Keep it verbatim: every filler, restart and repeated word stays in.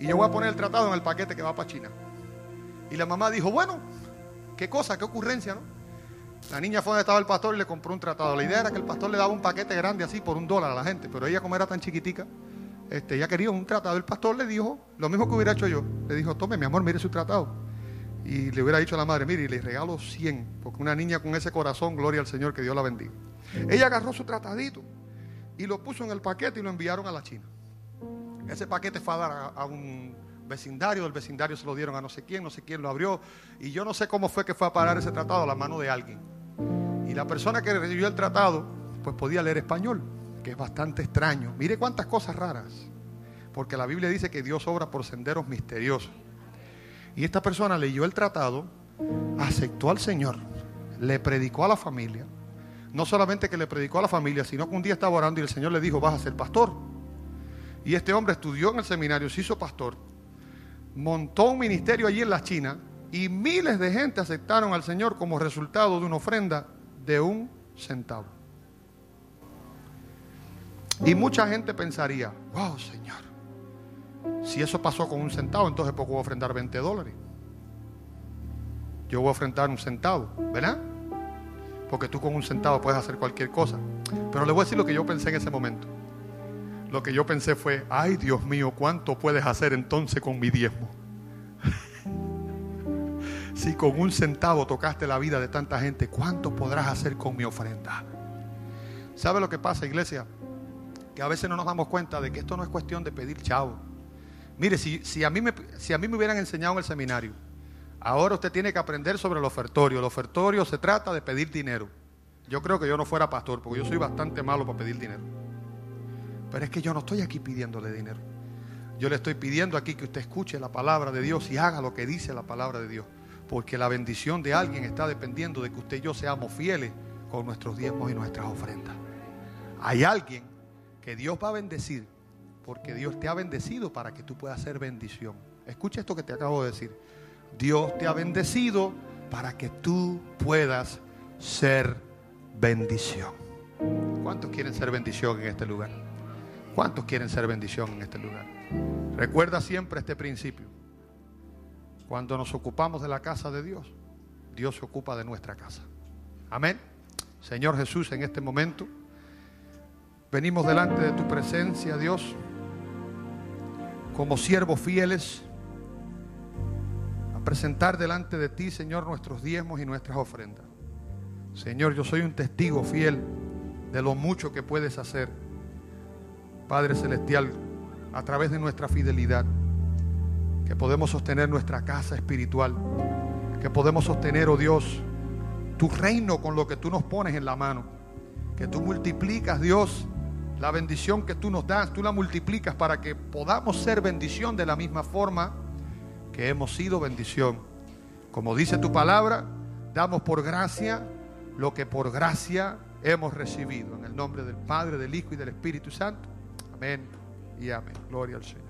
y yo voy a poner el tratado en el paquete que va para China. Y la mamá dijo, bueno, qué cosa, qué ocurrencia, ¿no? La niña fue donde estaba el pastor y le compró un tratado. La idea era que el pastor le daba un paquete grande así por un dólar a la gente, pero ella, como era tan chiquitica, este, ella quería un tratado. El pastor le dijo lo mismo que hubiera hecho yo. Le dijo, tome, mi amor, mire su tratado. Y le hubiera dicho a la madre, mire, y le regalo cien, porque una niña con ese corazón, gloria al Señor, que Dios la bendiga. Ella agarró su tratadito y lo puso en el paquete y lo enviaron a la China. Ese paquete fue a dar a, a un vecindario, del vecindario se lo dieron a no sé quién, no sé quién lo abrió, y yo no sé cómo fue que fue a parar ese tratado a la mano de alguien. Y la persona que recibió el tratado, pues podía leer español, que es bastante extraño. Mire cuántas cosas raras, porque la Biblia dice que Dios obra por senderos misteriosos. Y esta persona leyó el tratado, aceptó al Señor, le predicó a la familia. No solamente que le predicó a la familia, sino que un día estaba orando y el Señor le dijo, vas a ser pastor. Y este hombre estudió en el seminario, se hizo pastor, montó un ministerio allí en la China, y miles de gente aceptaron al Señor como resultado de una ofrenda de un centavo. Y mucha gente pensaría, wow, Señor, si eso pasó con un centavo, entonces ¿por qué voy a ofrendar veinte dólares? Yo voy a ofrendar un centavo, ¿verdad? Porque tú con un centavo puedes hacer cualquier cosa. Pero le voy a decir lo que yo pensé en ese momento. Lo que yo pensé fue, ay Dios mío, ¿cuánto puedes hacer entonces con mi diezmo? Si con un centavo tocaste la vida de tanta gente, ¿cuánto podrás hacer con mi ofrenda? ¿Sabe lo que pasa, iglesia? Que a veces no nos damos cuenta de que esto no es cuestión de pedir chavo. Mire, si, si, a mí me, si a mí me hubieran enseñado en el seminario, ahora usted tiene que aprender sobre el ofertorio. El ofertorio se trata de pedir dinero. Yo creo que yo no fuera pastor, porque yo soy bastante malo para pedir dinero. Pero es que yo no estoy aquí pidiéndole dinero. Yo le estoy pidiendo aquí que usted escuche la palabra de Dios y haga lo que dice la palabra de Dios. Porque la bendición de alguien está dependiendo de que usted y yo seamos fieles con nuestros diezmos y nuestras ofrendas. Hay alguien que Dios va a bendecir, porque Dios te ha bendecido para que tú puedas ser bendición. Escucha esto que te acabo de decir. Dios te ha bendecido para que tú puedas ser bendición. ¿Cuántos quieren ser bendición en este lugar? ¿Cuántos quieren ser bendición en este lugar? Recuerda siempre este principio. Cuando nos ocupamos de la casa de Dios, Dios se ocupa de nuestra casa. Amén. Señor Jesús, en este momento venimos delante de tu presencia, Dios, como siervos fieles, a presentar delante de ti, Señor, nuestros diezmos y nuestras ofrendas. Señor, yo soy un testigo fiel de lo mucho que puedes hacer, Padre Celestial, a través de nuestra fidelidad, que podemos sostener nuestra casa espiritual, que podemos sostener, oh Dios, tu reino con lo que tú nos pones en la mano, que tú multiplicas, Dios, la bendición que tú nos das, tú la multiplicas para que podamos ser bendición de la misma forma que hemos sido bendición. Como dice tu palabra, damos por gracia lo que por gracia hemos recibido. En el nombre del Padre, del Hijo y del Espíritu Santo. Amén y amén. Gloria al Señor.